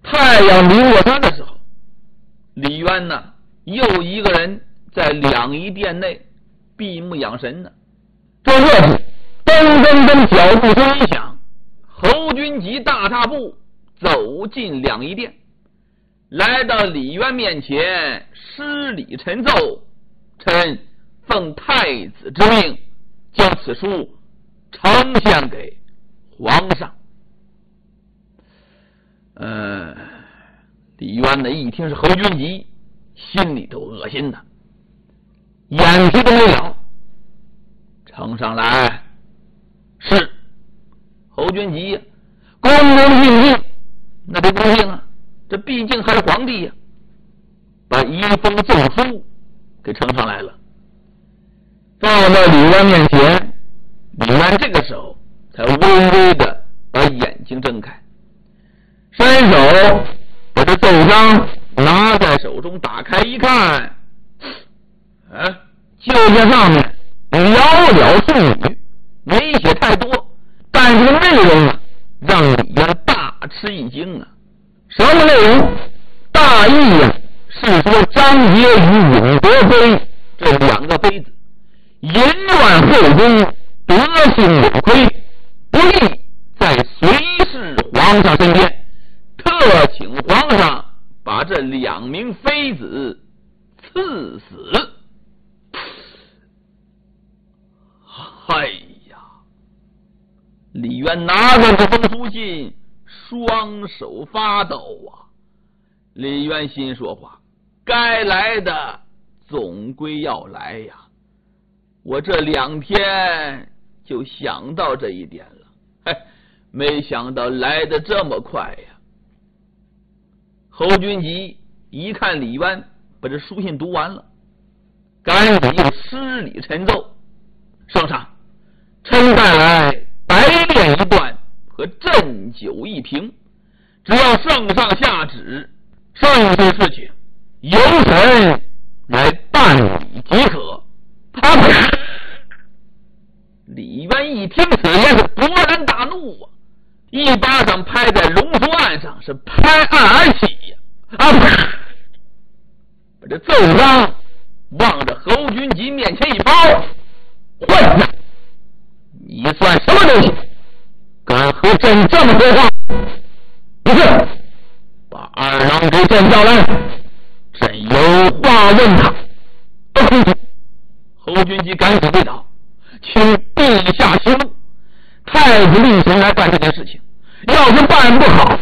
太阳临落山的时候，李渊呢又一个人在两仪殿内闭目养神呢。这时噔噔噔脚步声一响，侯君集大踏步走进两仪殿，来到李渊面前，施礼陈奏：“臣奉太子之命，将此书呈献给皇上。”李渊呢一听是侯君集，心里头恶心的，眼皮都没了。呈上来。是。侯君集恭恭敬敬，那得恭敬啊，这毕竟还是皇帝呀。把一封奏书给呈上来了，放到李渊面前。李渊这个时候才微微的把眼睛睁开，伸手把这奏章拿在手中，打开一看，就在上面寥寥数语，没写太多，但是内容啊让李渊大吃一惊啊。什么内容？大意啊是说张杰与永德妃这两个妃子淫乱后宫，德行有亏，不宜在随侍皇上身边，特请皇上把这两名妃子赐死。哎呀，李渊拿着这封书信，双手发抖啊。李渊心说话，该来的总归要来呀，我这2天就想到这一点了，没想到来得这么快呀。侯君集一看李渊把这书信读完了，赶紧又施礼陈奏：“圣上，臣带来白练一段和鸩酒一瓶，只要圣上下旨，剩下事情由臣来办理即可。”李渊一听此言是勃然大怒啊，一巴掌拍在龙书案上，是拍案而起呀！把这奏章往着侯君集面前一抛：“混子，你算什么东西？敢和朕这么说话？不是，把二郎给朕叫来，朕有话问他。”侯君集赶紧跪倒：“请陛下息怒，太子力行来办这件事情，要是办不好，